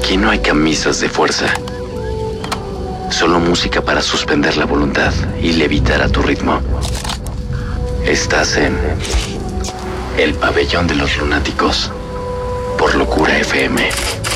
Aquí no hay camisas de fuerza. Solo música para suspender la voluntad y levitar a tu ritmo. Estás en El Pabellón de los Lunáticos por Locura FM.